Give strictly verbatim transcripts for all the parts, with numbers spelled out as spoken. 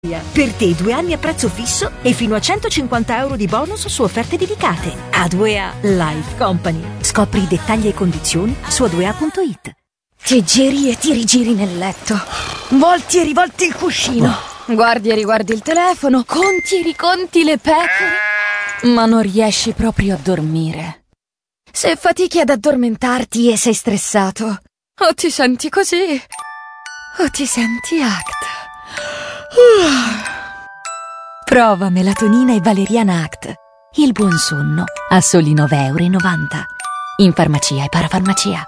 Per te due anni a prezzo fisso e fino a centocinquanta euro di bonus su offerte dedicate. A due A Life Company. Scopri i dettagli e condizioni su a due a punto it. Ti giri e ti rigiri nel letto. Volti e rivolti il cuscino. Guardi e riguardi il telefono. Conti e riconti le pecore. Ma non riesci proprio a dormire. Se fatichi ad addormentarti e sei stressato, o ti senti così, o ti senti Act. Prova melatonina e valeriana Act. Il buon sonno a soli nove e novanta euro. In farmacia e parafarmacia.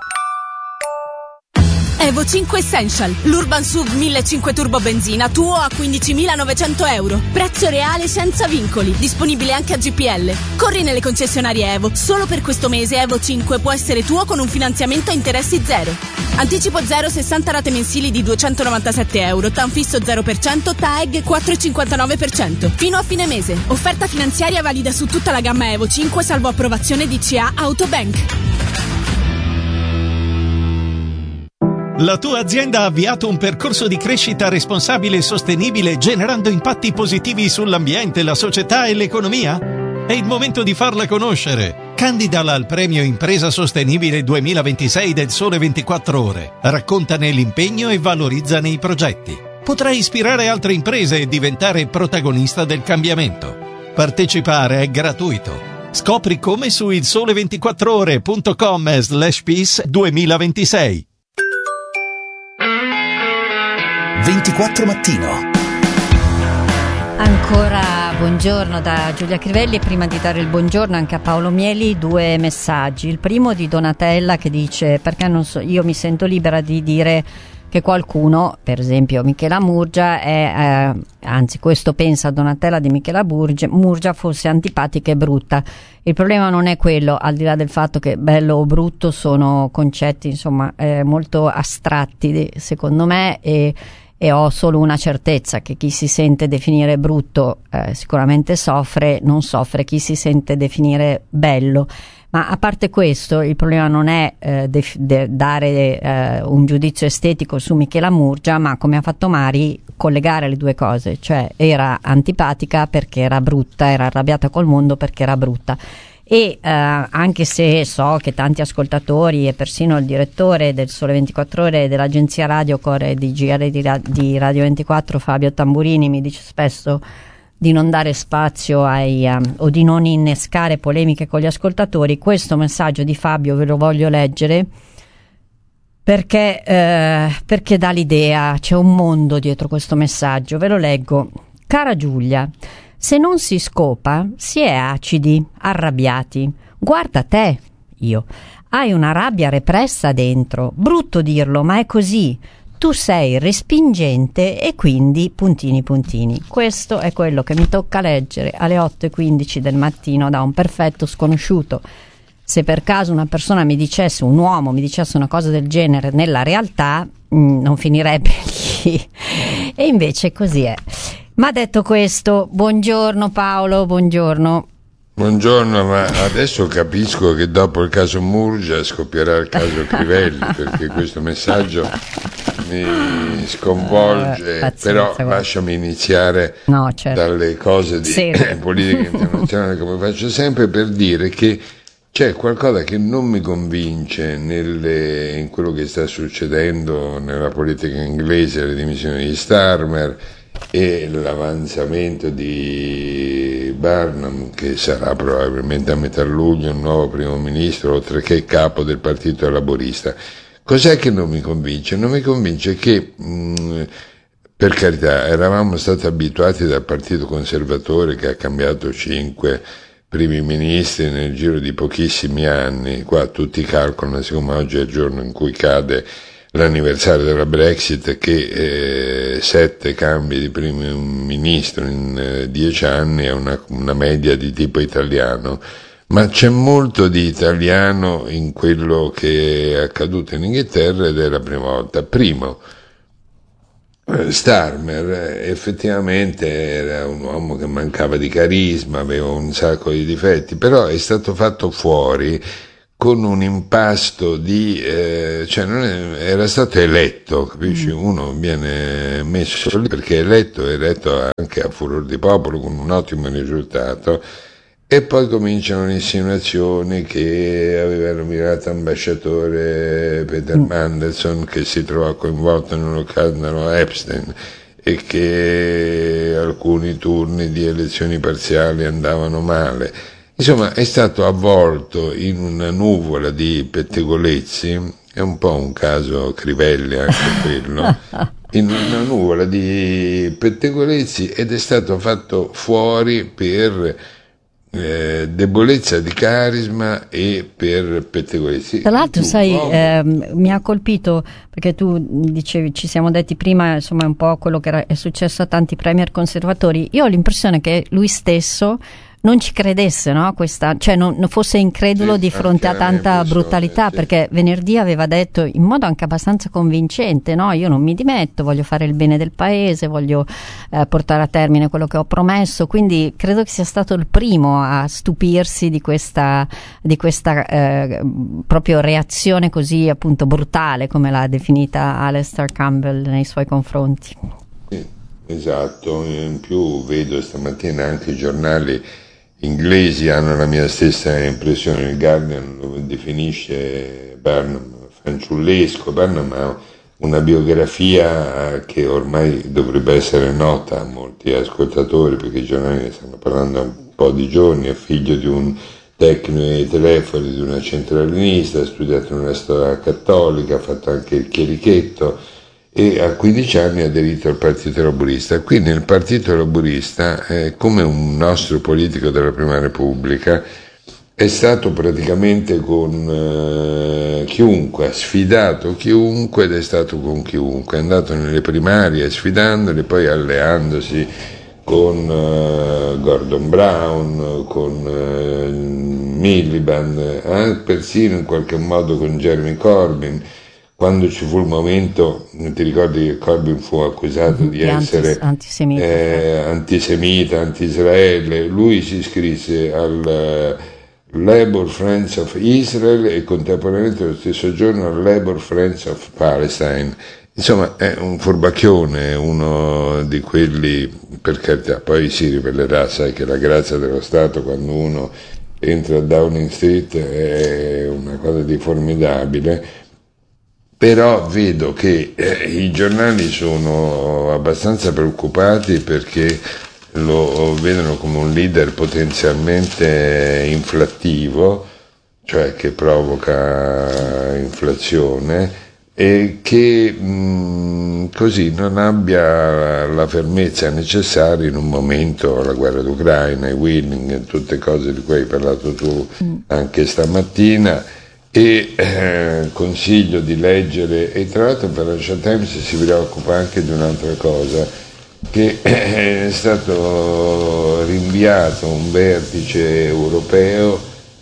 Evo cinque Essential, l'Urban S U V millecinquecento turbo benzina, tuo a quindicimilanovecento euro. Prezzo reale senza vincoli, disponibile anche a G P L. Corri nelle concessionarie Evo, solo per questo mese Evo cinque può essere tuo con un finanziamento a interessi zero. Anticipo zero, sessanta rate mensili di duecentonovantasette euro, T A N fisso zero per cento, T A E G quattro virgola cinquantanove per cento. Fino a fine mese. Offerta finanziaria valida su tutta la gamma Evo cinque, salvo approvazione D C A Autobank. La tua azienda ha avviato un percorso di crescita responsabile e sostenibile generando impatti positivi sull'ambiente, la società e l'economia? È il momento di farla conoscere. Candidala al premio Impresa Sostenibile duemilaventisei del Sole ventiquattro Ore. Raccontane l'impegno e valorizzane i progetti. Potrai ispirare altre imprese e diventare protagonista del cambiamento. Partecipare è gratuito. Scopri come su il sole ventiquattro ore punto com slash peace duemilaventisei. ventiquattro Mattino. Ancora buongiorno da Giulia Crivelli, e prima di dare il buongiorno anche a Paolo Mieli due messaggi. Il primo di Donatella che dice: perché non so, io mi sento libera di dire che qualcuno, per esempio Michela Murgia, è, eh, anzi questo pensa Donatella di Michela Murgia, Murgia fosse antipatica e brutta. Il problema non è quello, al di là del fatto che bello o brutto sono concetti insomma eh, molto astratti secondo me, e e ho solo una certezza, che chi si sente definire brutto eh, sicuramente soffre, non soffre chi si sente definire bello. Ma a parte questo, il problema non è eh, def- de- dare eh, un giudizio estetico su Michela Murgia, ma come ha fatto Mari, collegare le due cose, cioè era antipatica perché era brutta, era arrabbiata col mondo perché era brutta. E eh, anche se so che tanti ascoltatori e persino il direttore del Sole ventiquattro Ore e dell'agenzia Radio Core di G R di, di Radio ventiquattro, Fabio Tamburini, mi dice spesso di non dare spazio ai um, o di non innescare polemiche con gli ascoltatori, questo messaggio di Fabio ve lo voglio leggere perché, eh, perché dà l'idea, c'è un mondo dietro questo messaggio, ve lo leggo. Cara Giulia, se non si scopa, si è acidi, arrabbiati. Guarda te, io, hai una rabbia repressa dentro. Brutto dirlo, ma è così. Tu sei respingente e quindi puntini puntini. Questo è quello che mi tocca leggere alle otto e quindici del mattino da un perfetto sconosciuto. Se per caso una persona mi dicesse, un uomo mi dicesse una cosa del genere nella realtà, mh, non finirebbe lì. E invece così è. Ma detto questo, buongiorno Paolo, buongiorno. Buongiorno, ma adesso capisco che dopo il caso Murgia scoppierà il caso Crivelli, perché questo messaggio mi sconvolge, uh, però guarda. Lasciami iniziare no, certo. dalle cose di sì. politica internazionale, come faccio sempre, per dire che c'è qualcosa che non mi convince nelle, in quello che sta succedendo nella politica inglese, le dimissioni di Starmer e l'avanzamento di Barnum, che sarà probabilmente a metà luglio il nuovo primo ministro, oltre che capo del partito laburista. Cos'è che non mi convince? Non mi convince che, mh, per carità, eravamo stati abituati dal partito conservatore, che ha cambiato cinque primi ministri nel giro di pochissimi anni. Qua tutti calcolano, siccome oggi è il giorno in cui cade l'anniversario della Brexit, che eh, sette cambi di primo ministro in eh, dieci anni è una, una media di tipo italiano, ma c'è molto di italiano in quello che è accaduto in Inghilterra ed è la prima volta. Primo, Starmer effettivamente era un uomo che mancava di carisma, aveva un sacco di difetti, però è stato fatto fuori con un impasto di eh, cioè non è, era stato eletto, capisci? Uno viene messo lì perché è eletto, è eletto anche a furor di popolo con un ottimo risultato, e poi cominciano le insinuazioni che aveva nominato ambasciatore Peter Mandelson, che si trovò coinvolto in uno scandalo Epstein, e che alcuni turni di elezioni parziali andavano male. Insomma, è stato avvolto in una nuvola di pettegolezzi, è un po' un caso Crivelli anche quello, in una nuvola di pettegolezzi, ed è stato fatto fuori per eh, debolezza di carisma e per pettegolezzi. Tra l'altro, tu, sai, no? eh, mi ha colpito perché tu dicevi, ci siamo detti prima, insomma, è un po' quello che era, è successo a tanti premier conservatori. Io ho l'impressione che lui stesso non ci credesse, no? Questa, cioè non, non fosse incredulo sì, di fronte a tanta brutalità, sì. Perché venerdì aveva detto in modo anche abbastanza convincente, no? Io non mi dimetto, voglio fare il bene del paese, voglio eh, portare a termine quello che ho promesso, quindi credo che sia stato il primo a stupirsi di questa, di questa eh, proprio reazione così appunto brutale, come l'ha definita Alastair Campbell nei suoi confronti. Sì, esatto, in più vedo stamattina anche i giornali inglesi hanno la mia stessa impressione. Il Guardian lo definisce Barnum fanciullesco. Barnum ha una biografia che ormai dovrebbe essere nota a molti ascoltatori, perché i giornali ne stanno parlando da un po' di giorni. È figlio di un tecnico dei telefoni, di una centralinista, ha studiato nella storia cattolica, ha fatto anche il chierichetto, e a quindici anni ha aderito al Partito Laburista. Quindi il Partito Laburista, eh, come un nostro politico della Prima Repubblica, è stato praticamente con eh, chiunque, ha sfidato chiunque ed è stato con chiunque, è andato nelle primarie sfidandoli, poi alleandosi con eh, Gordon Brown, con eh, Miliband, eh, persino in qualche modo con Jeremy Corbyn. Quando ci fu il momento, ti ricordi che Corbyn fu accusato mm-hmm. di essere antisemita, eh, antisemita, anti-Israele, lui si iscrisse al uh, Labour Friends of Israel e contemporaneamente lo stesso giorno al Labour Friends of Palestine. Insomma, è un furbacchione, uno di quelli, per carità, poi si rivelerà, sai che la grazia dello Stato quando uno entra a Downing Street è una cosa di formidabile. Però vedo che eh, i giornali sono abbastanza preoccupati perché lo vedono come un leader potenzialmente inflattivo, cioè che provoca inflazione, e che mh, così non abbia la fermezza necessaria in un momento, la guerra d'Ucraina, i Willing, tutte cose di cui hai parlato tu anche stamattina. E eh, consiglio di leggere, e tra l'altro il Financial Times si preoccupa anche di un'altra cosa, che è stato rinviato un vertice europeo,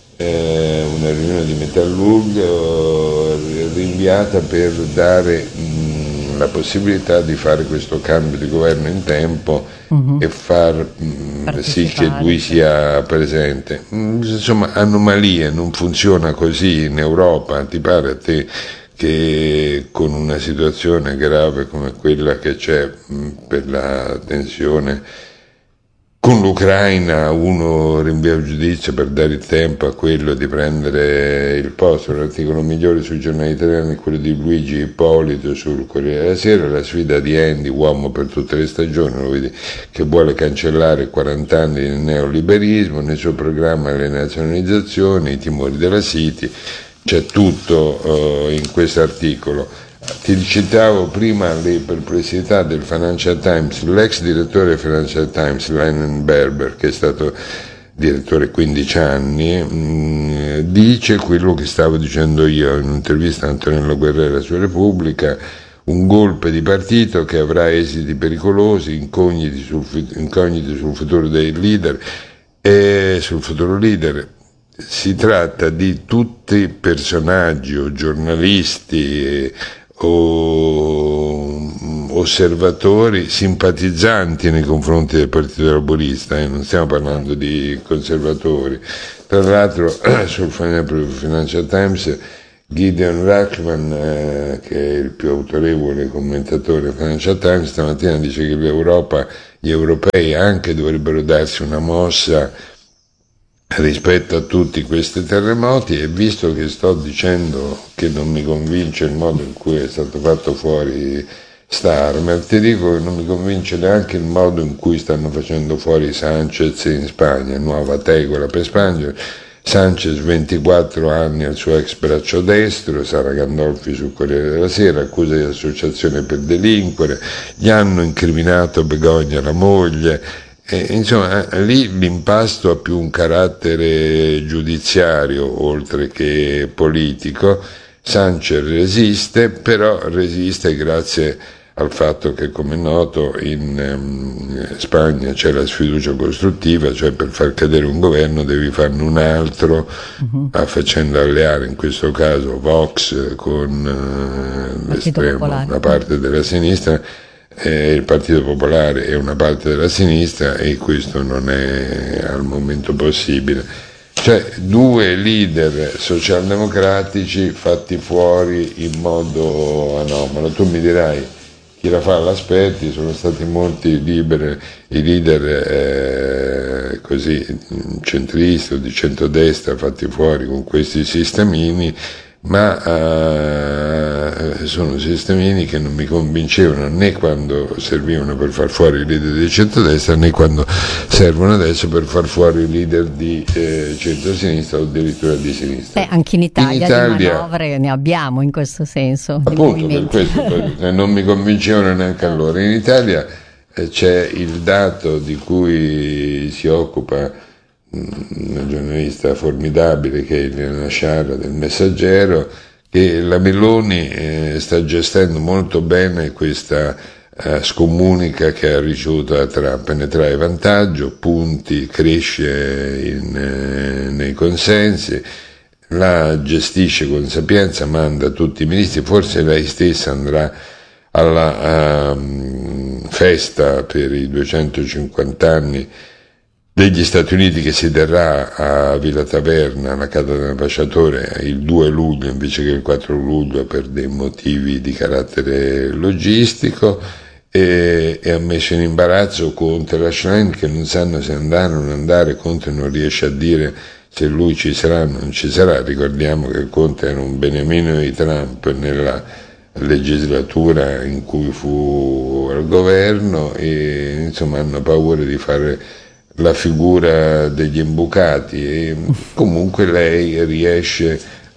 eh, una riunione di metà luglio, rinviata per dare mh, la possibilità di fare questo cambio di governo in tempo uh-huh. e far mh, sì che lui sia presente. Mh, insomma, anomalie, non funziona così in Europa. Ti pare a te che con una situazione grave come quella che c'è mh, per la tensione con l'Ucraina, uno rinvia il giudizio per dare il tempo a quello di prendere il posto? L'articolo migliore sui giornali italiani è quello di Luigi Ippolito sul Corriere della Sera, la sfida di Andy, uomo per tutte le stagioni, lo vedi, che vuole cancellare quaranta anni di neoliberismo, nel suo programma le nazionalizzazioni, i timori della City, c'è tutto uh, in questo articolo. Ti citavo prima le perplessità del Financial Times. L'ex direttore del Financial Times, Lennon Berber, che è stato direttore quindici anni, mh, dice quello che stavo dicendo io in un'intervista a Antonello Guerrera su Repubblica: un golpe di partito che avrà esiti pericolosi, incogniti sul, incogniti sul futuro dei leader e sul futuro leader. Si tratta di tutti personaggi o giornalisti e, o osservatori simpatizzanti nei confronti del Partito Laburista, eh? Non stiamo parlando di conservatori. Tra l'altro sul Financial Times Gideon Rachman, eh, che è il più autorevole commentatore del Financial Times, stamattina dice che l'Europa, gli europei anche dovrebbero darsi una mossa rispetto a tutti questi terremoti, e visto che sto dicendo che non mi convince il modo in cui è stato fatto fuori Starmer, ti dico che non mi convince neanche il modo in cui stanno facendo fuori Sanchez in Spagna, nuova tegola per Spagna. Sanchez ventiquattro anni al suo ex braccio destro, Sara Gandolfi sul Corriere della Sera, accusa di associazione per delinquere, gli hanno incriminato Begonia, la moglie. E, insomma, lì l'impasto ha più un carattere giudiziario oltre che politico. Sanchez resiste, però resiste grazie al fatto che, come è noto, in um, Spagna c'è la sfiducia costruttiva, cioè per far cadere un governo devi farne un altro, uh-huh. facendo alleare in questo caso Vox con uh, l'estremo, una parte della sinistra, eh, il Partito Popolare e una parte della sinistra, e questo non è al momento possibile. Cioè due leader socialdemocratici fatti fuori in modo anomalo. Tu mi dirai, chi la fa l'aspetti, sono stati molti liberi, i leader eh, così centristi o di centrodestra fatti fuori con questi sistemini, ma eh, sono sistemini che non mi convincevano né quando servivano per far fuori i leader di centrodestra, né quando servono adesso per far fuori i leader di eh, centrosinistra o addirittura di sinistra. Beh, anche in Italia, in Italia di manovre ne abbiamo in questo senso. Appunto, per questo non mi convincevano neanche allora. In Italia eh, c'è il dato di cui si occupa una giornalista formidabile che è Elena Sciarra del Messaggero, che la Meloni eh, sta gestendo molto bene questa eh, scomunica che ha ricevuto tra penetrare vantaggio, punti, cresce in, eh, nei consensi, la gestisce con sapienza, manda tutti i ministri, forse lei stessa andrà alla um, festa per i duecentocinquanta anni degli Stati Uniti che si terrà a Villa Taverna, alla Casa dell'Ambasciatore, il due luglio invece che il quattro luglio per dei motivi di carattere logistico, e, e ha messo in imbarazzo Conte e la Schlein, che non sanno se andare o non andare. Conte non riesce a dire se lui ci sarà o non ci sarà. Ricordiamo che Conte era un beniamino di Trump nella legislatura in cui fu al governo, e insomma hanno paura di fare la figura degli imbucati, e comunque lei riesce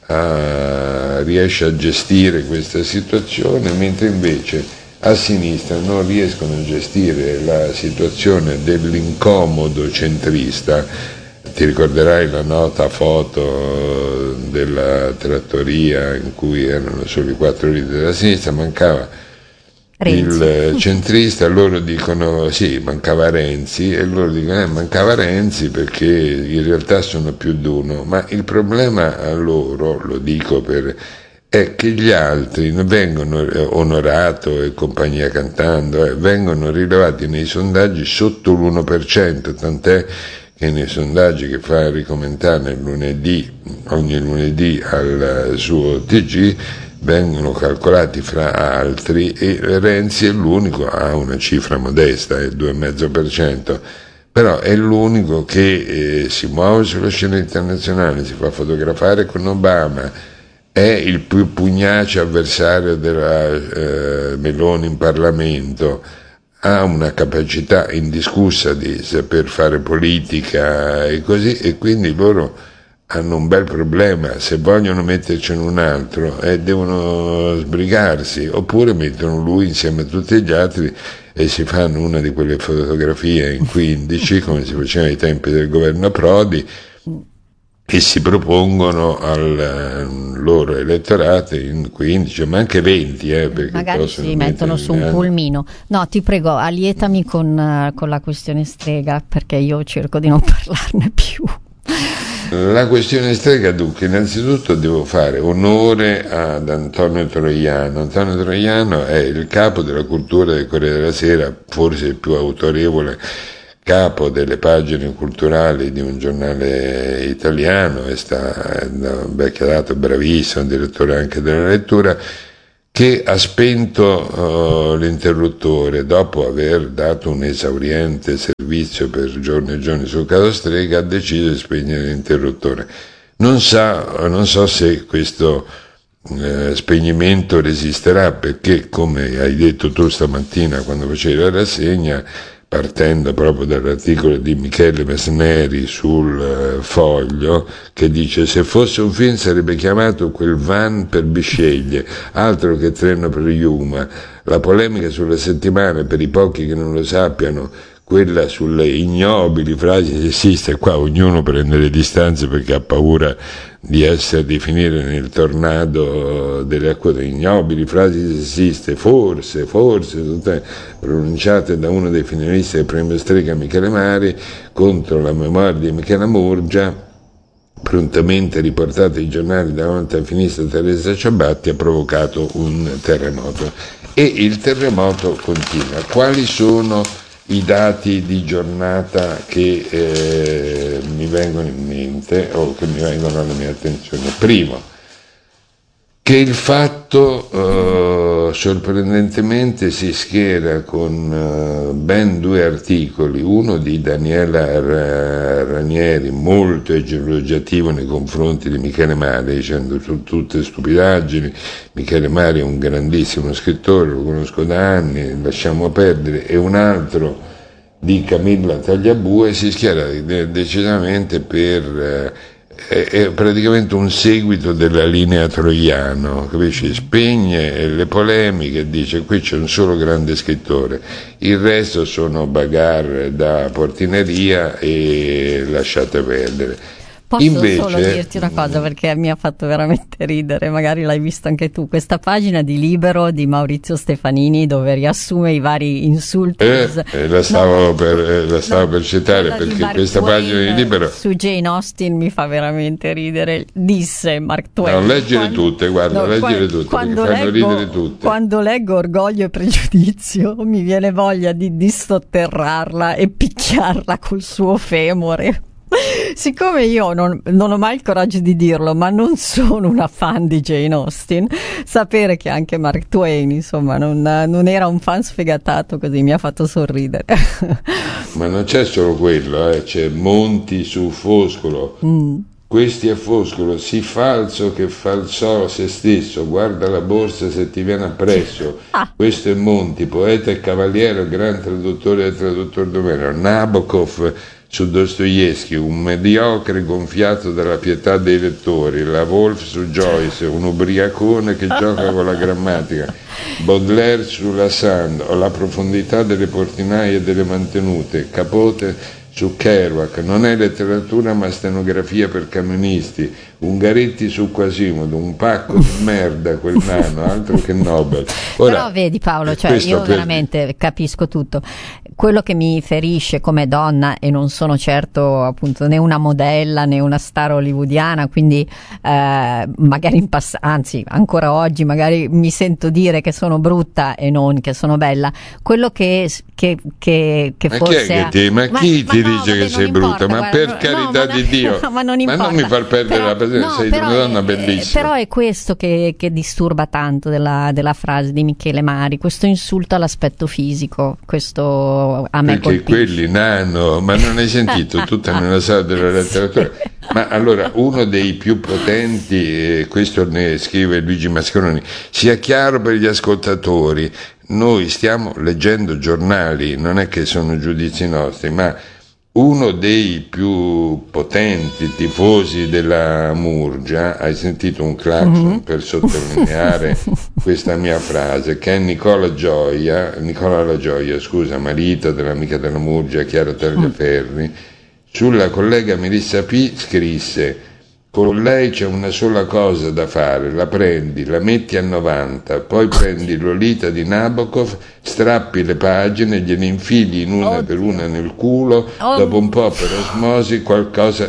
a, riesce a gestire questa situazione, mentre invece a sinistra non riescono a gestire la situazione dell'incomodo centrista. Ti ricorderai la nota foto della trattoria in cui erano solo i quattro leader della sinistra, mancava Renzi. Il centrista, loro dicono sì, mancava Renzi, e loro dicono eh, mancava Renzi perché in realtà sono più di uno, ma il problema a loro, lo dico per, è che gli altri vengono, eh, Onorato e compagnia cantando, eh, vengono rilevati nei sondaggi sotto l'uno per cento, tant'è che nei sondaggi che fa Enrico Mentana il lunedì, ogni lunedì al suo T G, vengono calcolati fra altri, e Renzi è l'unico, ha una cifra modesta, è il due virgola cinque per cento, però è l'unico che eh, si muove sulla scena internazionale, si fa fotografare con Obama, è il più pugnace avversario della eh, Meloni in Parlamento, ha una capacità indiscussa di saper fare politica e così, e quindi loro hanno un bel problema. Se vogliono mettercene un altro eh, devono sbrigarsi, oppure mettono lui insieme a tutti gli altri e si fanno una di quelle fotografie in quindici come si faceva ai tempi del governo Prodi, e si propongono al loro elettorato in quindici, ma anche venti, eh, perché magari si mettono su un pulmino. No, ti prego, allietami con, con la questione strega, perché io cerco di non parlarne più. La questione strega, dunque, innanzitutto devo fare onore ad Antonio Troiano. Antonio Troiano è il capo della cultura del Corriere della Sera, forse il più autorevole capo delle pagine culturali di un giornale italiano, e sta da un vecchio dato bravissimo, direttore anche della lettura, che ha spento uh, l'interruttore dopo aver dato un esauriente servizio per giorni e giorni sul caso Strega. Ha deciso di spegnere l'interruttore. Non sa, non so se questo uh, spegnimento resisterà, perché, come hai detto tu stamattina quando facevi la rassegna, partendo proprio dall'articolo di Michele Mesneri sul uh, Foglio, che dice: se fosse un film sarebbe chiamato Quel van per Bisceglie, altro che Treno per Yuma. La polemica sulle settimane, per i pochi che non lo sappiano, quella sulle ignobili frasi sessiste, qua ognuno prende le distanze perché ha paura di essere, di finire nel tornado delle acque, ignobili frasi sessiste, forse, forse, tutte pronunciate da uno dei finalisti del premio Strega, Michele Mari, contro la memoria di Michela Murgia, prontamente riportate ai giornali davanti al finista Teresa Ciabatti, ha provocato un terremoto. E il terremoto continua. Quali sono i dati di giornata che eh, mi vengono in mente o che mi vengono alla mia attenzione? Primo, che il Fatto eh, sorprendentemente si schiera con eh, ben due articoli, uno di Daniela Ranieri, molto elogiativo nei confronti di Michele Mari, dicendo su tutte stupidaggini, Michele Mari è un grandissimo scrittore, lo conosco da anni, lasciamo perdere, e un altro di Camilla Tagliabue si schiera de- decisamente per... Eh, è praticamente un seguito della linea Troiano, capisci? Spegne le polemiche, dice qui c'è un solo grande scrittore, il resto sono bagarre da portineria e lasciate perdere. Posso Invece, solo dirti una cosa, perché mi ha fatto veramente ridere, magari l'hai visto anche tu, questa pagina di Libero di Maurizio Stefanini dove riassume i vari insulti. Eh, eh, la stavo, no, per, eh, la stavo no, per citare, perché questa pagina di Libero su Jane Austen mi fa veramente ridere. Disse Mark Twain. No, leggere quando, tutte, guarda, no, leggere tutte, quando perché fanno leggo, ridere tutte. Quando leggo Orgoglio e Pregiudizio mi viene voglia di dissotterrarla e picchiarla col suo femore. Siccome io non, non ho mai il coraggio di dirlo, ma non sono una fan di Jane Austen, sapere che anche Mark Twain, insomma, non, non era un fan sfegatato, così mi ha fatto sorridere. Ma non c'è solo quello, eh, c'è Monti su Foscolo. Mm. Questi è Foscolo, sì falso che falsò se stesso, guarda la borsa se ti viene appresso. Ah. Questo è Monti, poeta e cavaliere, gran traduttore e traduttore d'Omero. Nabokov su Dostoevskij, un mediocre gonfiato dalla pietà dei lettori. La Wolf su Joyce, un ubriacone che gioca con la grammatica. Baudelaire sulla Sand, o la profondità delle portinaie e delle mantenute. Capote su Kerouac, non è letteratura ma stenografia per camionisti. Ungaretti su Quasimodo, un pacco di merda quel nano, altro che Nobel. Ora, però vedi Paolo, cioè io per... veramente capisco tutto. Quello che mi ferisce come donna, e non sono certo appunto né una modella né una star hollywoodiana, quindi eh, magari in passato, anzi ancora oggi magari mi sento dire che sono brutta e non che sono bella, quello che che, che, che ma forse chi è che ti, ma chi ma, ti ma dice no, che sei brutta, ma guarda, per carità no, di Dio, no, ma, non ma non mi far perdere però, la presenza, no, sei però una donna è, bellissima. Però è questo che, che disturba tanto della, della frase di Michele Mari, questo insulto all'aspetto fisico, questo a me perché colpisce. Quelli nano, ma non hai sentito tutta nella sala della letteratura? Ma allora uno dei più potenti, eh, questo ne scrive Luigi Mascheroni, sia chiaro per gli ascoltatori, noi stiamo leggendo giornali, non è che sono giudizi nostri, ma uno dei più potenti tifosi della Murgia, hai sentito un clacson mm-hmm. per sottolineare questa mia frase, che è Nicola Gioia, Nicola La Gioia, scusa, marito dell'amica della Murgia, Chiara Tagliaferri, sulla collega Melissa P. scrisse: con lei c'è una sola cosa da fare, la prendi, la metti a novanta, poi prendi Lolita di Nabokov, strappi le pagine, gliele infili in una Oddio. per una nel culo, Oddio. dopo un po' per osmosi qualcosa...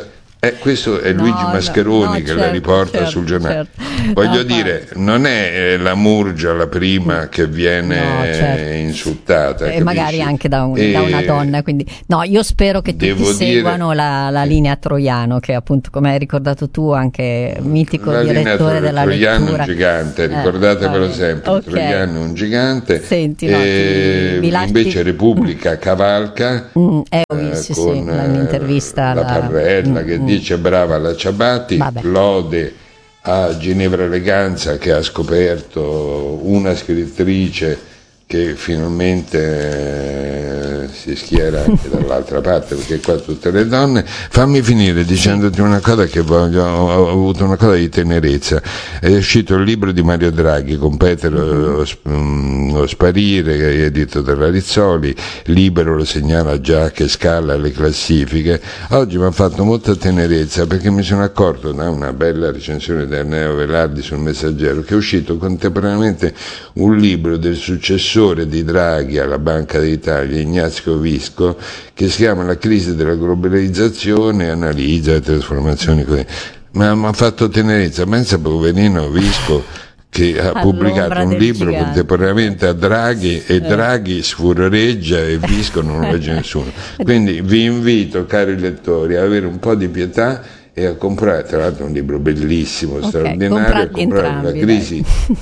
Eh, questo è Luigi no, Mascheroni no, no, che certo, la riporta certo, sul giornale. Certo. Voglio no, dire, ma... non è la Murgia la prima che viene no, certo. insultata. E magari anche da, un, e... da una donna. Quindi, no, io spero che tutti dire... seguano la, la linea Troiano, che appunto, come hai ricordato tu, anche mitico la direttore della Troiano lettura. Troiano è un gigante, ricordatevelo eh, sempre. Okay. Troiano è un gigante. Senti, no, e ti, lasci... invece Repubblica cavalca mm, eh, ho visto, eh, con sì, un'intervista la alla... Parrella mm, che mm. dice brava la Ciabatti, Vabbè. lode a Ginevra Eleganza che ha scoperto una scrittrice che finalmente eh, si schiera anche dall'altra parte, perché qua tutte le donne. Fammi finire dicendoti una cosa che voglio, ho avuto una cosa di tenerezza. È uscito il libro di Mario Draghi con Peter lo, lo Sparire, che è edito dalla Rizzoli. Libero lo segnala già che scala le classifiche. Oggi mi ha fatto molta tenerezza perché mi sono accorto da una bella recensione del Neo Velardi sul Messaggero che è uscito contemporaneamente un libro del successore di Draghi alla Banca d'Italia, Ignazio Visco, che si chiama La crisi della globalizzazione, analizza le trasformazioni così. Ma mi ha fatto tenerezza, pensa poverino Visco che ha pubblicato un libro gigante. Contemporaneamente a Draghi e Draghi sfurreggia e Visco non lo legge nessuno. Quindi vi invito, cari lettori, a avere un po' di pietà e a comprare, tra l'altro un libro bellissimo, okay, straordinario, a comprare La crisi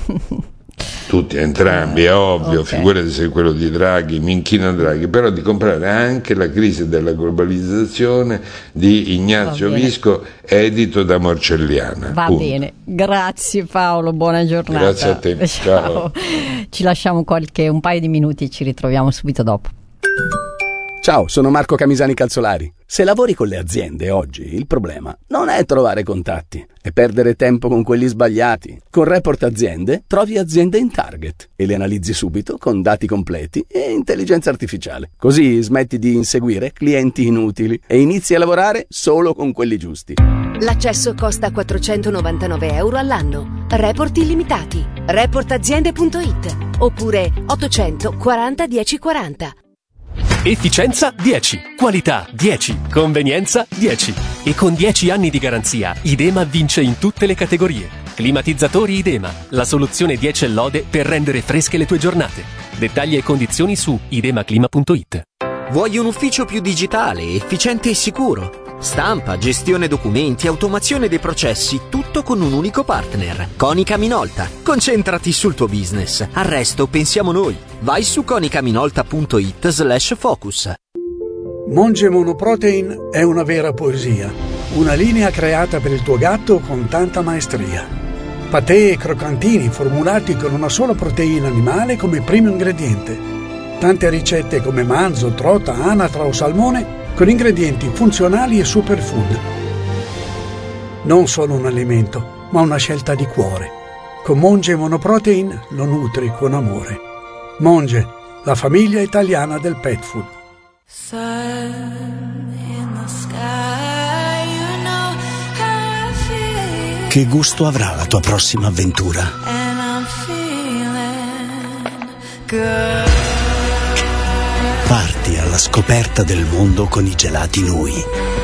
tutti, entrambi, è ovvio, okay. Figurati se quello di Draghi, mi inchino a Draghi, però di comprare anche La crisi della globalizzazione di Ignazio Visco, edito da Morcelliana. Va punto. Bene, grazie Paolo, buona giornata. Grazie a te, ciao. Ciao. Ci lasciamo qualche, un paio di minuti e ci ritroviamo subito dopo. Ciao, sono Marco Camisani Calzolari. Se lavori con le aziende oggi, il problema non è trovare contatti, è perdere tempo con quelli sbagliati. Con Report Aziende trovi aziende in target e le analizzi subito con dati completi e intelligenza artificiale. Così smetti di inseguire clienti inutili e inizi a lavorare solo con quelli giusti. L'accesso costa quattrocentonovantanove euro all'anno. Report illimitati. report aziende punto it oppure ottocento quaranta dieci quaranta. Efficienza dieci, qualità dieci, convenienza dieci. E con dieci anni di garanzia, Idema vince in tutte le categorie. Climatizzatori Idema, la soluzione dieci e lode per rendere fresche le tue giornate. Dettagli e condizioni su idemaclima punto it. Vuoi un ufficio più digitale, efficiente e sicuro? Stampa, gestione documenti, automazione dei processi, tutto con un unico partner. Konica Minolta. Concentrati sul tuo business. Al resto pensiamo noi. Vai su konicaminolta punto it slash focus. Monge Monoprotein è una vera poesia. Una linea creata per il tuo gatto con tanta maestria. Patè e croccantini formulati con una sola proteina animale come primo ingrediente. Tante ricette come manzo, trota, anatra o salmone con ingredienti funzionali e superfood. Non solo un alimento, ma una scelta di cuore. Con Monge Monoprotein lo nutri con amore. Monge, la famiglia italiana del pet food. Che gusto avrà la tua prossima avventura? Parti alla scoperta del mondo con i gelati Nui.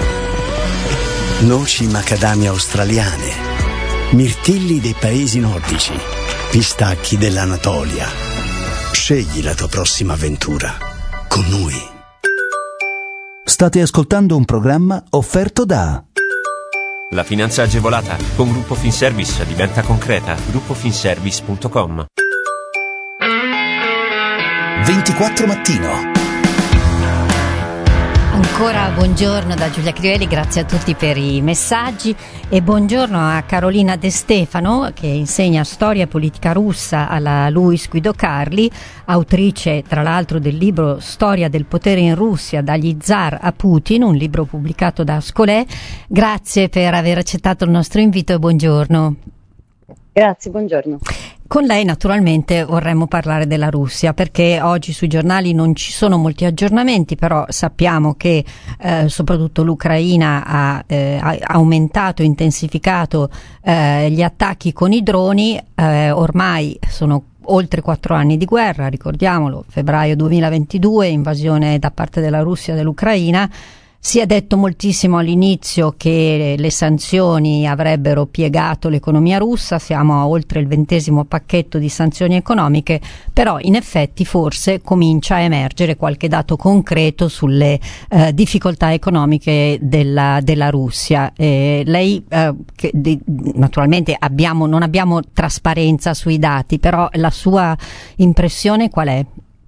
Noci macadamia australiane, mirtilli dei paesi nordici, pistacchi dell'Anatolia. Scegli la tua prossima avventura con Nui. State ascoltando un programma offerto da La finanza agevolata con Gruppo Finservice diventa concreta. gruppo finservice punto com. ventiquattro Mattino. Ancora buongiorno da Giulia Crivelli, grazie a tutti per i messaggi e buongiorno a Carolina De Stefano che insegna storia e politica russa alla Luis Guido Carli, autrice tra l'altro del libro Storia del potere in Russia dagli zar a Putin, un libro pubblicato da Ascolè. Grazie per aver accettato il nostro invito e buongiorno. Grazie, buongiorno. Con lei naturalmente vorremmo parlare della Russia perché oggi sui giornali non ci sono molti aggiornamenti, però sappiamo che eh, soprattutto l'Ucraina ha, eh, ha aumentato, intensificato eh, gli attacchi con i droni, eh, ormai sono oltre quattro anni di guerra, ricordiamolo, febbraio duemilaventidue, invasione da parte della Russia dell'Ucraina. Si è detto moltissimo all'inizio che le sanzioni avrebbero piegato l'economia russa, siamo a oltre il ventesimo pacchetto di sanzioni economiche, però in effetti forse comincia a emergere qualche dato concreto sulle eh, difficoltà economiche della, della Russia. Eh, lei, eh, che, di, naturalmente abbiamo, non abbiamo trasparenza sui dati, però la sua impressione qual è?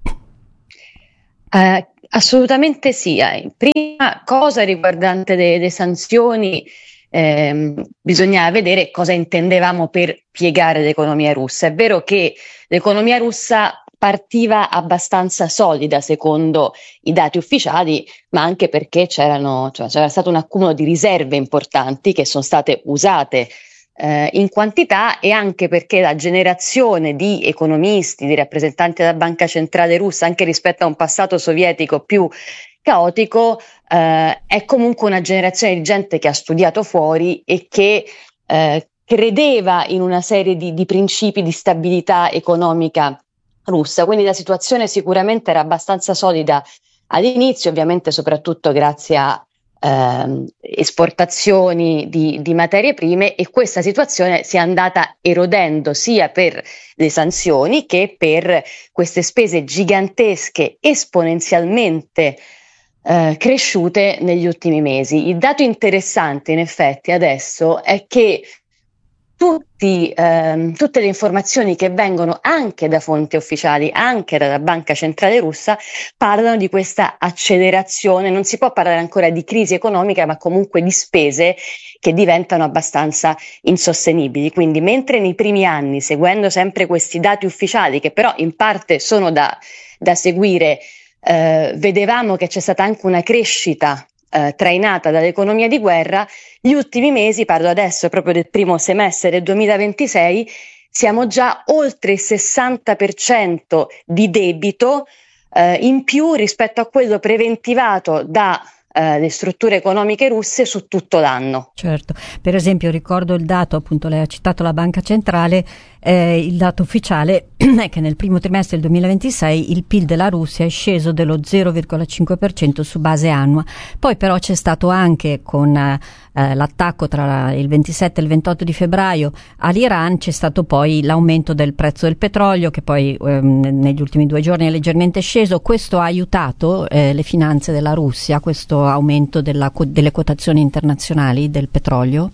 Uh, assolutamente sì. Prima cosa riguardante le, le sanzioni, ehm, bisognava vedere cosa intendevamo per piegare l'economia russa. È vero che l'economia russa partiva abbastanza solida secondo i dati ufficiali, ma anche perché c'erano, cioè, c'era stato un accumulo di riserve importanti che sono state usate Eh, in quantità, e anche perché la generazione di economisti, di rappresentanti della Banca Centrale Russa, anche rispetto a un passato sovietico più caotico, eh, è comunque una generazione di gente che ha studiato fuori e che eh, credeva in una serie di, di principi di stabilità economica russa. Quindi la situazione sicuramente era abbastanza solida all'inizio, ovviamente soprattutto grazie a Eh, esportazioni di, di materie prime, e questa situazione si è andata erodendo sia per le sanzioni che per queste spese gigantesche esponenzialmente eh, cresciute negli ultimi mesi. Il dato interessante in effetti adesso è che tutti, ehm, tutte le informazioni che vengono anche da fonti ufficiali, anche dalla Banca Centrale Russa, parlano di questa accelerazione. Non si può parlare ancora di crisi economica, ma comunque di spese che diventano abbastanza insostenibili. Quindi mentre nei primi anni, seguendo sempre questi dati ufficiali, che però in parte sono da, da seguire, eh, vedevamo che c'è stata anche una crescita Eh, trainata dall'economia di guerra, gli ultimi mesi, parlo adesso proprio del primo semestre del duemilaventisei, siamo già oltre il sessanta per cento di debito eh, in più rispetto a quello preventivato da eh, le strutture economiche russe su tutto l'anno. Certo, per esempio ricordo il dato, appunto lei ha citato la Banca Centrale, eh, il dato ufficiale è che nel primo trimestre del duemilaventisei il P I L della Russia è sceso dello zero virgola cinque per cento su base annua. Poi però c'è stato anche, con eh, l'attacco tra il ventisette e il ventotto di febbraio all'Iran, c'è stato poi l'aumento del prezzo del petrolio, che poi ehm, negli ultimi due giorni è leggermente sceso. Questo ha aiutato eh, le finanze della Russia, questo aumento della, delle quotazioni internazionali del petrolio?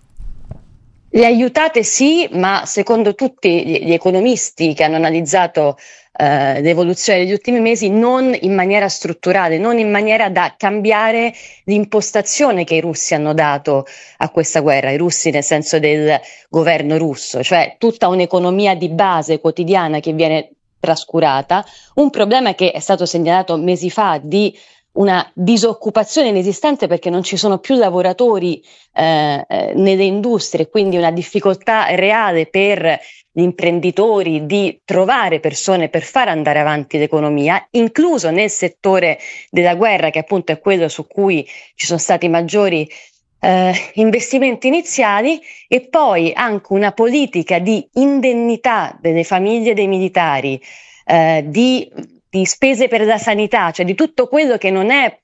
Le aiutate sì, ma secondo tutti gli economisti che hanno analizzato eh, l'evoluzione degli ultimi mesi, non in maniera strutturale, non in maniera da cambiare l'impostazione che i russi hanno dato a questa guerra, i russi nel senso del governo russo, cioè tutta un'economia di base quotidiana che viene trascurata, un problema che è stato segnalato mesi fa di una disoccupazione inesistente perché non ci sono più lavoratori eh, eh, nelle industrie, quindi una difficoltà reale per gli imprenditori di trovare persone per far andare avanti l'economia, incluso nel settore della guerra, che appunto è quello su cui ci sono stati maggiori eh, investimenti iniziali, e poi anche una politica di indennità delle famiglie dei militari, eh, di di spese per la sanità, cioè di tutto quello che non è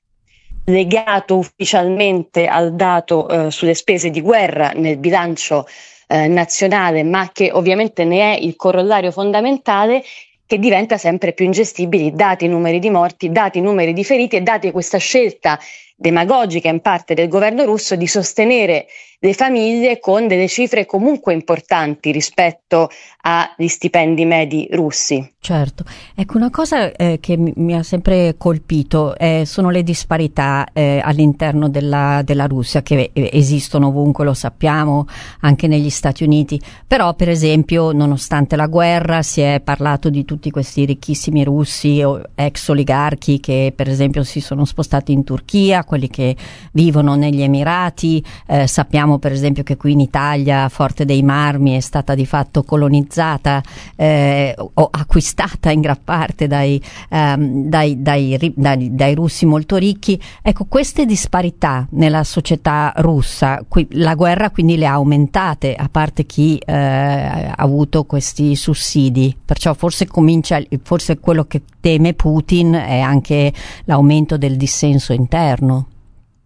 legato ufficialmente al dato eh, sulle spese di guerra nel bilancio eh, nazionale, ma che ovviamente ne è il corollario fondamentale, che diventa sempre più ingestibili, dati i numeri di morti, dati i numeri di feriti e dati questa scelta demagogica in parte del governo russo di sostenere le famiglie con delle cifre comunque importanti rispetto agli stipendi medi russi. Certo, ecco, una cosa eh, che mi, mi ha sempre colpito eh, sono le disparità eh, all'interno della, della Russia, che eh, esistono ovunque, lo sappiamo, anche negli Stati Uniti, però per esempio nonostante la guerra si è parlato di tutti questi ricchissimi russi o ex oligarchi che per esempio si sono spostati in Turchia, quelli che vivono negli Emirati, eh, sappiamo per esempio che qui in Italia Forte dei Marmi è stata di fatto colonizzata eh, o acquistata in gran parte dai, um, dai, dai, dai, dai russi molto ricchi. Ecco, queste disparità nella società russa, qui, la guerra quindi le ha aumentate, a parte chi eh, ha avuto questi sussidi, perciò forse comincia, forse quello che teme Putin è anche l'aumento del dissenso interno.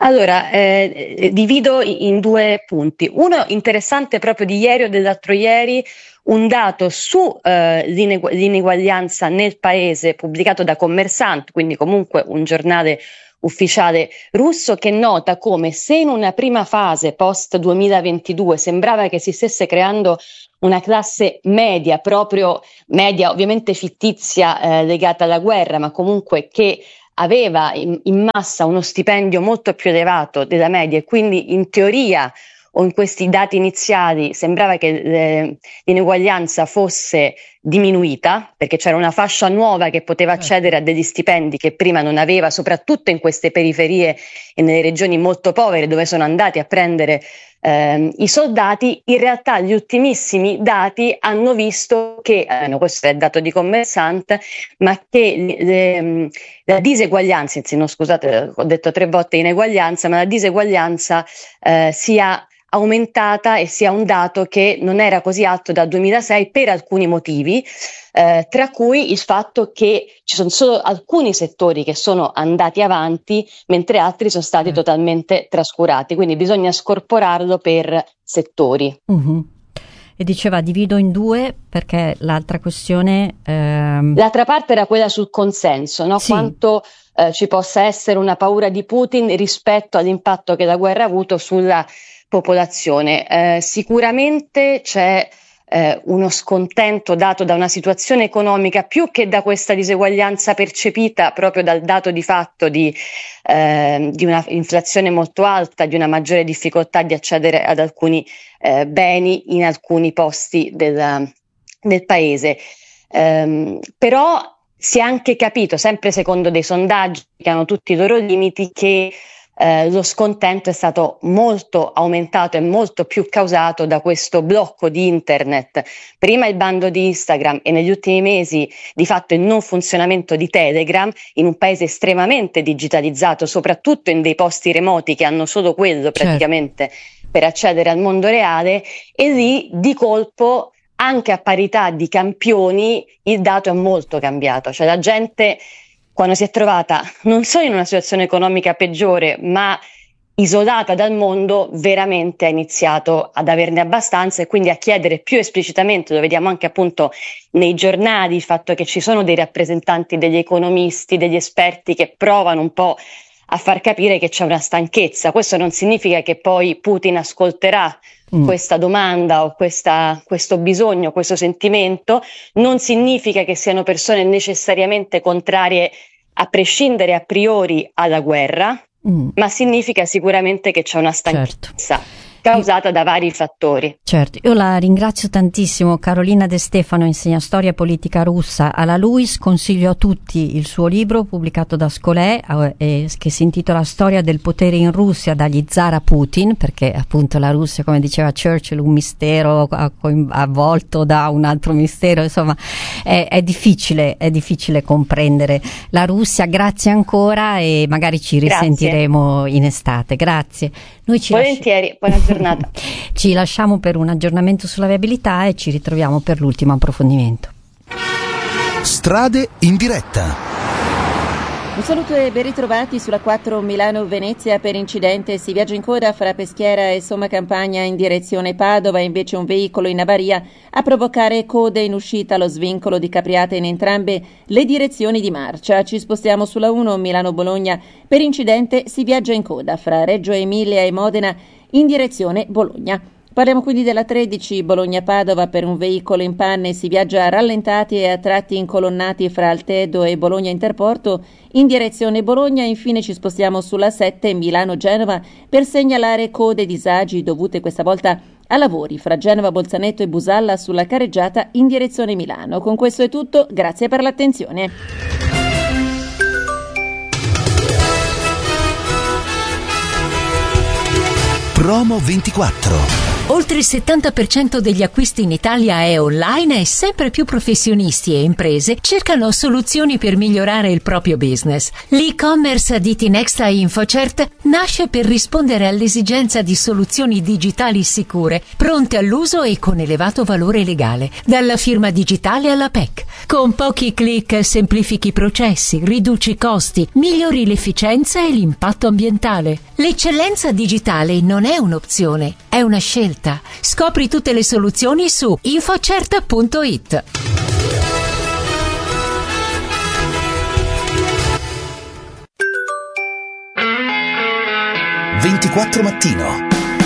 Allora, eh, divido in due punti. Uno interessante proprio di ieri o dell'altro ieri, un dato su eh, l'inegu- l'ineguaglianza nel paese pubblicato da Kommersant, quindi comunque un giornale ufficiale russo, che nota come se in una prima fase post duemilaventidue sembrava che si stesse creando una classe media, proprio media ovviamente fittizia eh, legata alla guerra, ma comunque che aveva in, in massa uno stipendio molto più elevato della media e quindi in teoria o in questi dati iniziali sembrava che eh, l'ineguaglianza fosse diminuita, perché c'era una fascia nuova che poteva accedere a degli stipendi che prima non aveva, soprattutto in queste periferie e nelle regioni molto povere dove sono andati a prendere eh, i soldati. In realtà gli ultimissimi dati hanno visto che, eh, questo è il dato di Kommersant, ma che le, la diseguaglianza, anzi no scusate, ho detto tre volte ineguaglianza, ma la diseguaglianza eh, sia aumentata e sia un dato che non era così alto dal duemilasei per alcuni motivi, eh, tra cui il fatto che ci sono solo alcuni settori che sono andati avanti mentre altri sono stati mm. totalmente trascurati, quindi bisogna scorporarlo per settori. Mm-hmm. E diceva divido in due perché l'altra questione... Ehm... L'altra parte era quella sul consenso, no? Sì. Quanto eh, ci possa essere una paura di Putin rispetto all'impatto che la guerra ha avuto sulla popolazione. Eh, sicuramente c'è eh, uno scontento dato da una situazione economica più che da questa diseguaglianza percepita proprio dal dato di fatto di, eh, di una inflazione molto alta, di una maggiore difficoltà di accedere ad alcuni eh, beni in alcuni posti del, del paese. Eh, però si è anche capito, sempre secondo dei sondaggi che hanno tutti i loro limiti, che Eh, lo scontento è stato molto aumentato e molto più causato da questo blocco di internet. Prima il bando di Instagram e negli ultimi mesi di fatto il non funzionamento di Telegram in un paese estremamente digitalizzato, soprattutto in dei posti remoti che hanno solo quello praticamente certo. per accedere al mondo reale, e lì di colpo anche a parità di campioni il dato è molto cambiato, cioè la gente quando si è trovata non solo in una situazione economica peggiore, ma isolata dal mondo, veramente ha iniziato ad averne abbastanza e quindi a chiedere più esplicitamente, lo vediamo anche appunto nei giornali, il fatto che ci sono dei rappresentanti degli economisti, degli esperti che provano un po' a far capire che c'è una stanchezza. Questo non significa che poi Putin ascolterà mm. questa domanda o questa, questo bisogno, questo sentimento, non significa che siano persone necessariamente contrarie a prescindere a priori alla guerra, mm. ma significa sicuramente che c'è una stanchezza. Certo. causata da vari fattori. Certo, io la ringrazio tantissimo. Carolina De Stefano insegna storia politica russa alla LUISS, consiglio a tutti il suo libro pubblicato da Scolè eh, che si intitola Storia del potere in Russia dagli zar a Putin, perché appunto la Russia, come diceva Churchill, un mistero avvolto da un altro mistero, insomma è, è difficile, è difficile comprendere la Russia. Grazie ancora e magari ci risentiremo Grazie. in estate. Grazie. Noi ci Volentieri, lasci- buona giornata. Ci lasciamo per un aggiornamento sulla viabilità e ci ritroviamo per l'ultimo approfondimento. Strade in diretta. Un saluto e ben ritrovati sulla quattro Milano-Venezia. Per incidente si viaggia in coda fra Peschiera e Somma Campagna in direzione Padova, invece un veicolo in avaria a provocare code in uscita allo svincolo di Capriate in entrambe le direzioni di marcia. Ci spostiamo sulla uno Milano-Bologna. Per incidente si viaggia in coda fra Reggio Emilia e Modena in direzione Bologna. Parliamo quindi della tredici Bologna-Padova. Per un veicolo in panne si viaggia rallentati e a tratti incolonnati fra Altedo e Bologna Interporto in direzione Bologna. Infine ci spostiamo sulla sette Milano-Genova per segnalare code e disagi dovute questa volta a lavori fra Genova, Bolzaneto e Busalla sulla carreggiata in direzione Milano. Con questo è tutto, grazie per l'attenzione. Promo ventiquattro. Oltre il settanta per cento degli acquisti in Italia è online e sempre più professionisti e imprese cercano soluzioni per migliorare il proprio business. L'e-commerce di Tinexta InfoCert nasce per rispondere all'esigenza di soluzioni digitali sicure, pronte all'uso e con elevato valore legale, dalla firma digitale alla P E C. Con pochi clic semplifichi i processi, riduci i costi, migliori l'efficienza e l'impatto ambientale. L'eccellenza digitale non è un'opzione, è una scelta. Scopri tutte le soluzioni su infocert punto it. ventiquattro Mattino.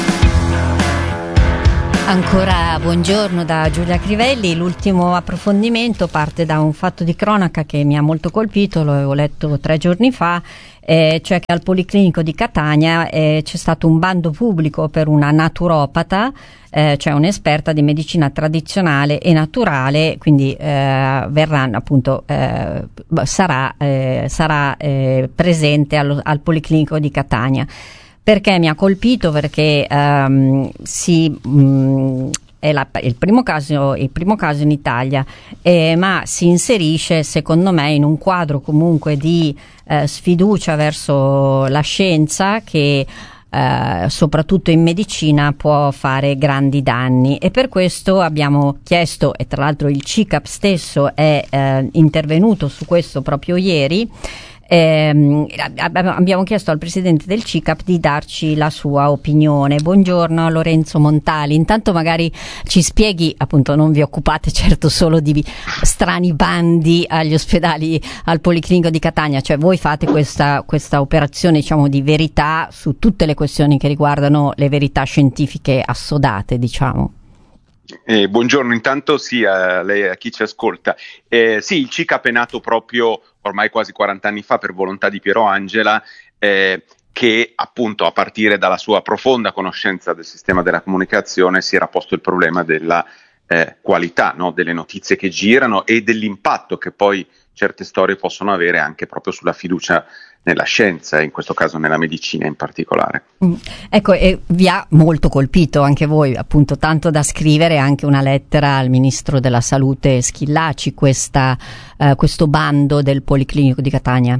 Ancora buongiorno da Giulia Crivelli. L'ultimo approfondimento parte da un fatto di cronaca che mi ha molto colpito, lo avevo letto tre giorni fa, eh, cioè che al Policlinico di Catania eh, c'è stato un bando pubblico per una naturopata, eh, cioè un'esperta di medicina tradizionale e naturale, quindi eh, verranno appunto eh, sarà, eh, sarà eh, presente allo, al Policlinico di Catania. Perché mi ha colpito? Perché um, si, um, è la, il, primo caso, il primo caso in Italia, eh, ma si inserisce secondo me in un quadro comunque di eh, sfiducia verso la scienza che eh, soprattutto in medicina può fare grandi danni, e per questo abbiamo chiesto, e tra l'altro il C I C A P stesso è eh, intervenuto su questo proprio ieri. Eh, abbiamo chiesto al presidente del C I C A P di darci la sua opinione. Buongiorno Lorenzo Montali, intanto magari ci spieghi, appunto non vi occupate certo solo di strani bandi agli ospedali, al Policlinico di Catania, cioè voi fate questa, questa operazione diciamo di verità su tutte le questioni che riguardano le verità scientifiche assodate, diciamo. Eh, buongiorno intanto sì a lei e a chi ci ascolta. Eh, sì, il C I C A P è nato proprio ormai quasi quaranta anni fa per volontà di Piero Angela, eh, che appunto a partire dalla sua profonda conoscenza del sistema della comunicazione si era posto il problema della eh, qualità, no, delle notizie che girano e dell'impatto che poi certe storie possono avere anche proprio sulla fiducia nella scienza, e in questo caso nella medicina in particolare. Mm. Ecco, e vi ha molto colpito anche voi, appunto, tanto da scrivere anche una lettera al Ministro della Salute Schillaci, questa, eh, questo bando del Policlinico di Catania?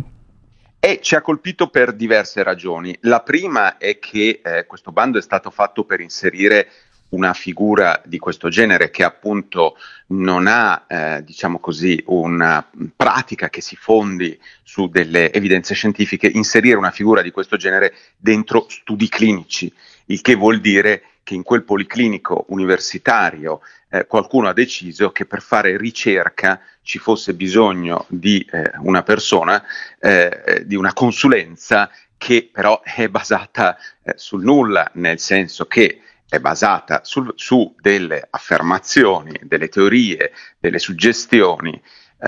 E ci ha colpito per diverse ragioni. La prima è che eh, questo bando è stato fatto per inserire una figura di questo genere che appunto non ha, eh, diciamo così, una pratica che si fondi su delle evidenze scientifiche, inserire una figura di questo genere dentro studi clinici, il che vuol dire che in quel policlinico universitario eh, qualcuno ha deciso che per fare ricerca ci fosse bisogno di eh, una persona, eh, di una consulenza che però è basata eh, sul nulla, nel senso che è basata sul, su delle affermazioni, delle teorie, delle suggestioni,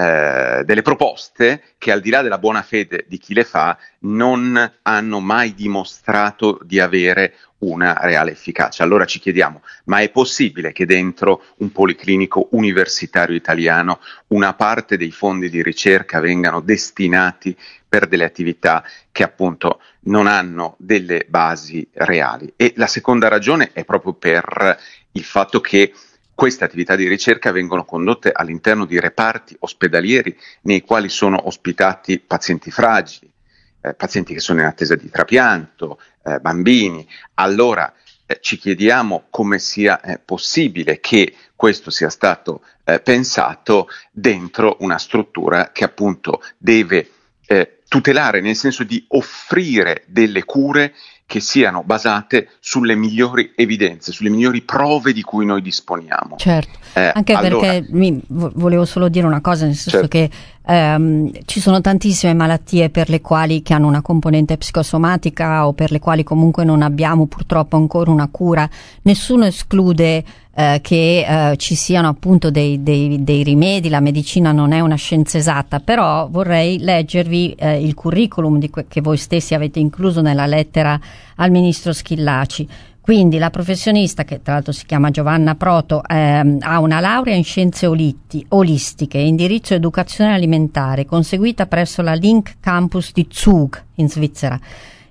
eh, delle proposte che al di là della buona fede di chi le fa non hanno mai dimostrato di avere una reale efficacia. Allora ci chiediamo, ma è possibile che dentro un policlinico universitario italiano una parte dei fondi di ricerca vengano destinati per delle attività che appunto non hanno delle basi reali? E la seconda ragione è proprio per il fatto che queste attività di ricerca vengono condotte all'interno di reparti ospedalieri nei quali sono ospitati pazienti fragili, eh, pazienti che sono in attesa di trapianto, eh, bambini. Allora eh, ci chiediamo come sia eh, possibile che questo sia stato eh, pensato dentro una struttura che appunto deve eh, tutelare, nel senso di offrire delle cure che siano basate sulle migliori evidenze, sulle migliori prove di cui noi disponiamo. Certo, eh, anche allora, perché mi, volevo solo dire una cosa, nel senso certo. che ehm, ci sono tantissime malattie per le quali che hanno una componente psicosomatica o per le quali comunque non abbiamo purtroppo ancora una cura. Nessuno esclude eh, che eh, ci siano appunto dei, dei, dei rimedi, la medicina non è una scienza esatta, però vorrei leggervi eh, il curriculum di que- che voi stessi avete incluso nella lettera al ministro Schillaci. Quindi la professionista, che tra l'altro si chiama Giovanna Proto, ehm, ha una laurea in scienze olitti, olistiche e indirizzo educazione alimentare, conseguita presso la Link Campus di Zug in Svizzera.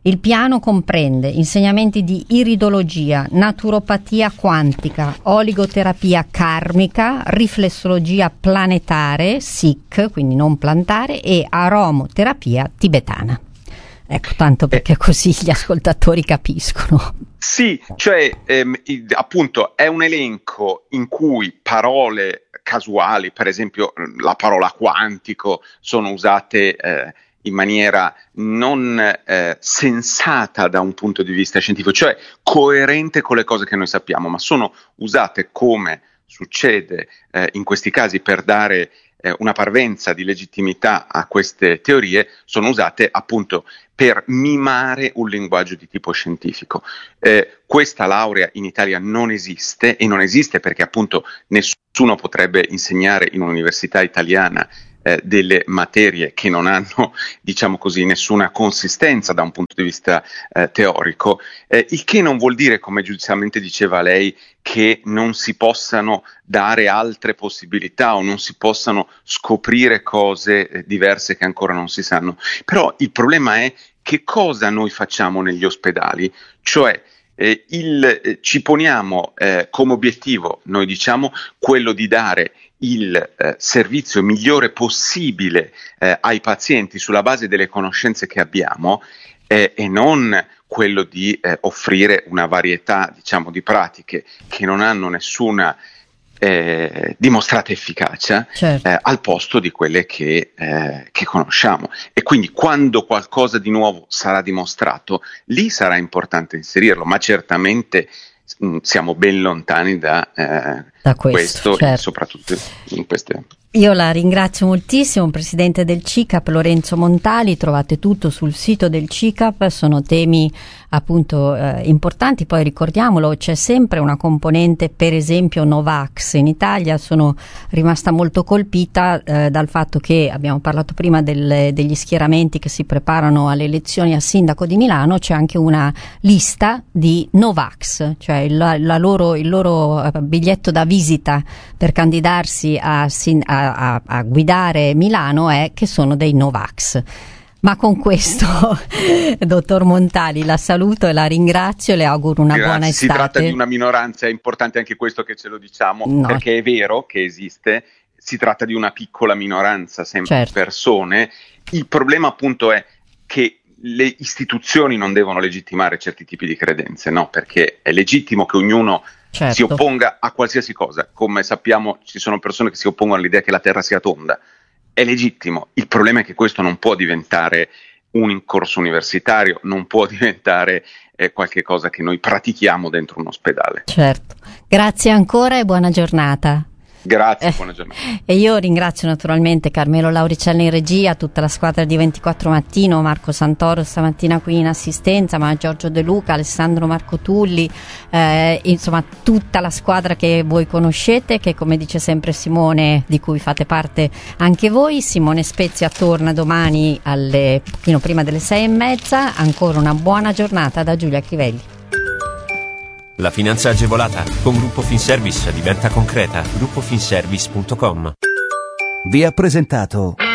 Il piano comprende insegnamenti di iridologia, naturopatia quantica, oligoterapia karmica, riflessologia planetare, Sikh, quindi non plantare, e aromoterapia tibetana. Ecco, tanto perché così gli ascoltatori capiscono. Sì, cioè ehm, appunto è un elenco in cui parole casuali, per esempio la parola quantico, sono usate eh, in maniera non eh, sensata da un punto di vista scientifico, cioè coerente con le cose che noi sappiamo, ma sono usate, come succede eh, in questi casi, per dare eh, una parvenza di legittimità a queste teorie, sono usate appunto per mimare un linguaggio di tipo scientifico. Eh, questa laurea in Italia non esiste, e non esiste perché appunto nessuno potrebbe insegnare in un'università italiana eh, delle materie che non hanno, diciamo così, nessuna consistenza da un punto di vista eh, teorico, eh, il che non vuol dire, come giustamente diceva lei, che non si possano dare altre possibilità o non si possano scoprire cose eh, diverse che ancora non si sanno. Però il problema è che cosa noi facciamo negli ospedali, cioè eh, il, eh, ci poniamo eh, come obiettivo, noi diciamo, quello di dare il eh, servizio migliore possibile eh, ai pazienti sulla base delle conoscenze che abbiamo eh, e non quello di eh, offrire una varietà, diciamo, di pratiche che non hanno nessuna eh, dimostrata efficacia, certo. eh, al posto di quelle che, eh, che conosciamo. E quindi quando qualcosa di nuovo sarà dimostrato, lì sarà importante inserirlo, ma certamente mh, siamo ben lontani da, eh, da questo, questo certo. soprattutto in queste. Io la ringrazio moltissimo, presidente del C I C A P Lorenzo Montali. Trovate tutto sul sito del C I C A P, sono temi appunto eh, importanti. Poi ricordiamolo, c'è sempre una componente, per esempio Novax. In Italia sono rimasta molto colpita eh, dal fatto che abbiamo parlato prima del, degli schieramenti che si preparano alle elezioni a sindaco di Milano. C'è anche una lista di Novax, cioè il, la loro, il loro biglietto da visita per candidarsi a, a A, a guidare Milano è che sono dei Novax. Ma con questo, dottor Montali, la saluto e la ringrazio e le auguro una Grazie. buona estate. Si tratta di una minoranza, è importante anche questo che ce lo diciamo, no. perché è vero che esiste, si tratta di una piccola minoranza, sempre certo. persone. Il problema appunto è che le istituzioni non devono legittimare certi tipi di credenze, no? Perché è legittimo che ognuno certo. si opponga a qualsiasi cosa. Come sappiamo, ci sono persone che si oppongono all'idea che la Terra sia tonda. È legittimo. Il problema è che questo non può diventare un corso universitario, non può diventare eh, qualche cosa che noi pratichiamo dentro un ospedale. Certo. Grazie ancora e buona giornata. Grazie, buona giornata. E io ringrazio naturalmente Carmelo Lauricella in regia, tutta la squadra di ventiquattro Mattino, Marco Santoro stamattina qui in assistenza, ma Giorgio De Luca, Alessandro Marco Tulli, eh, insomma tutta la squadra che voi conoscete, che come dice sempre Simone, di cui fate parte anche voi. Simone Spezia torna domani alle pochino prima delle sei e mezza. Ancora una buona giornata da Giulia Crivelli. La finanza agevolata con Gruppo Finservice diventa concreta. gruppo finservice punto com. Vi ha presentato